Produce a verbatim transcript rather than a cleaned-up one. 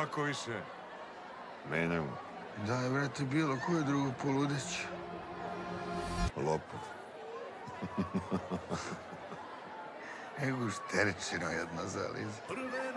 tako više. Menjaj mu. Daj, vrati, bilo koje drugo poludeć. Lopov. Ego šteričina jedna zaliza.